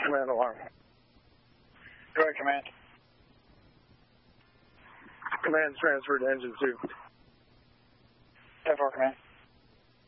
Command alarm. Go ahead, Command. Command's transferred to engine 2. 10-4, Command.